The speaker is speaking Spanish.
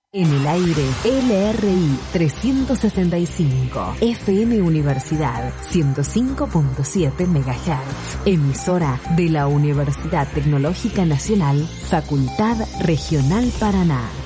En el aire, LRI 365, FM Universidad 105.7 MHz, emisora de la Universidad Tecnológica Nacional, Facultad Regional Paraná.